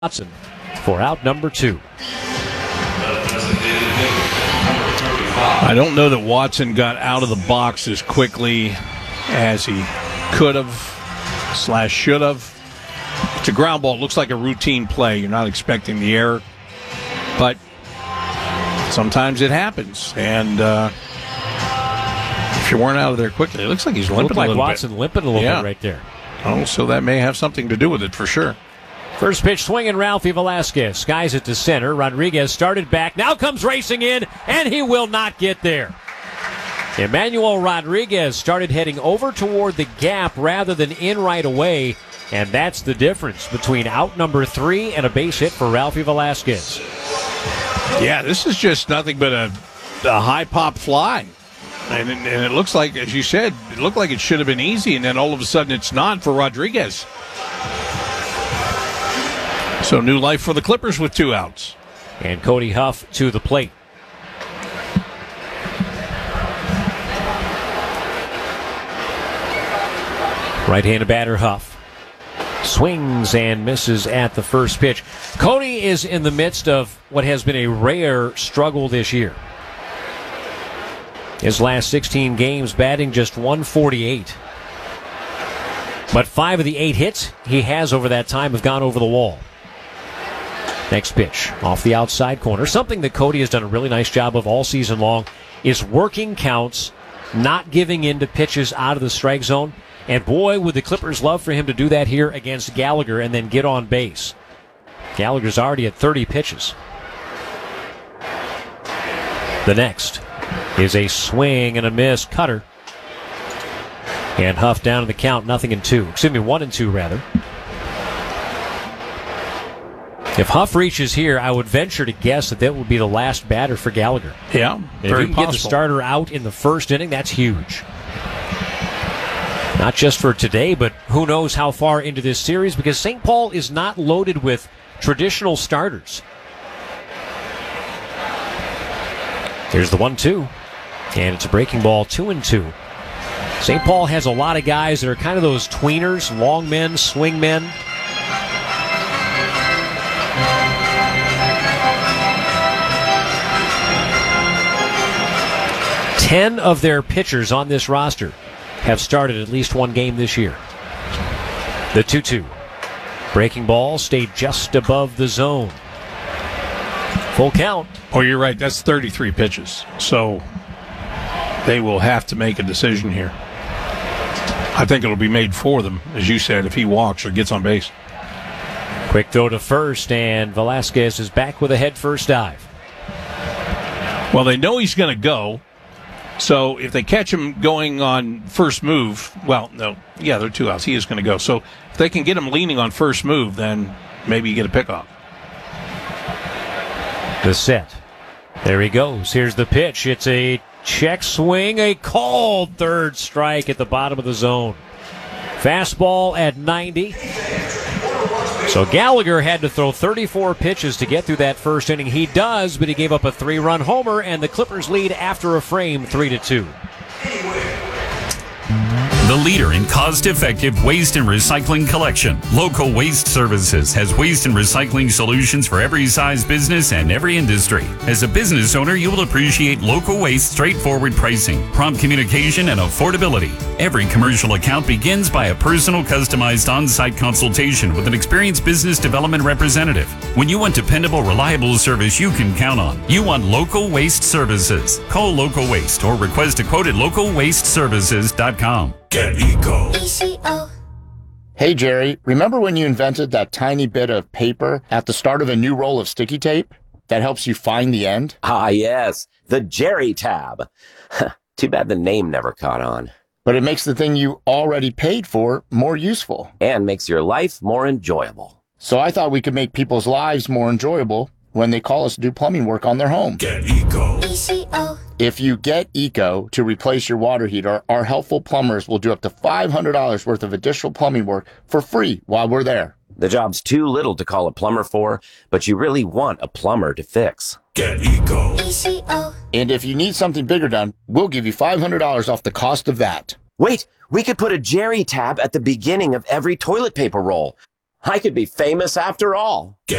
Watson for out number 2. I don't know that Watson got out of the box as quickly as he could have / should have. It's a ground ball. It looks like a routine play. You're not expecting the error. But sometimes it happens. And if you weren't out of there quickly, it looks like he's limping a little bit. Watson limping a little bit right there. Oh, so that may have something to do with it for sure. First pitch swinging, Ralphie Velasquez skies it to center. Rodriguez started back, now comes racing in, and he will not get there. Emmanuel Rodriguez started heading over toward the gap rather than in right away, and that's the difference between out number 3 and a base hit for Ralphie Velasquez. Yeah, this is just nothing but a high pop fly. And it looks like, as you said, it looked like it should have been easy, and then all of a sudden it's not for Rodriguez. So new life for the Clippers with 2 outs. And Cody Huff to the plate. Right-handed batter Huff. Swings and misses at the first pitch. Cody is in the midst of what has been a rare struggle this year. His last 16 games batting just .148. But 5 of the 8 hits he has over that time have gone over the wall. Next pitch, off the outside corner. Something that Cody has done a really nice job of all season long is working counts, not giving in to pitches out of the strike zone. And boy, would the Clippers love for him to do that here against Gallagher and then get on base. Gallagher's already at 30 pitches. The next is a swing and a miss cutter. And Huff down to the count, 1-2 rather. If Huff reaches here, I would venture to guess that would be the last batter for Gallagher. Yeah, very if you can get the starter out in the first inning, that's huge. Not just for today, but who knows how far into this series, because St. Paul is not loaded with traditional starters. Here's the 1-2, and it's a breaking ball, 2-2. St. Paul has a lot of guys that are kind of those tweeners, long men, swing men. 10 of their pitchers on this roster have started at least one game this year. The 2-2. Breaking ball stayed just above the zone. Full count. Oh, you're right. That's 33 pitches. So they will have to make a decision here. I think it'll be made for them, as you said, if he walks or gets on base. Quick throw to first, and Velasquez is back with a head-first dive. Well, they know he's going to go. So if they catch him going on first move, they're 2 outs. He is going to go. So if they can get him leaning on first move, then maybe you get a pickoff. The set. There he goes. Here's the pitch. It's a check swing, a called third strike at the bottom of the zone. Fastball at 90. So Gallagher had to throw 34 pitches to get through that first inning. He does, but he gave up a 3-run homer, and the Clippers lead after a frame 3-2. The leader in cost-effective waste and recycling collection. Local Waste Services has waste and recycling solutions for every size business and every industry. As a business owner, you will appreciate Local Waste straightforward pricing, prompt communication, and affordability. Every commercial account begins by a personal, customized on-site consultation with an experienced business development representative. When you want dependable, reliable service you can count on, you want Local Waste Services. Call Local Waste or request a quote at localwasteservices.com. Get Eco. Hey, Jerry, remember when you invented that tiny bit of paper at the start of a new roll of sticky tape that helps you find the end? Ah, yes, the Jerry tab. Too bad the name never caught on. But it makes the thing you already paid for more useful. And makes your life more enjoyable. So I thought we could make people's lives more enjoyable when they call us to do plumbing work on their home. Get Eco. If you get Eco to replace your water heater, our helpful plumbers will do up to $500 worth of additional plumbing work for free while we're there. The job's too little to call a plumber for, but you really want a plumber to fix. Get Eco. And if you need something bigger done, we'll give you $500 off the cost of that. Wait, we could put a Jerry tab at the beginning of every toilet paper roll. I could be famous after all.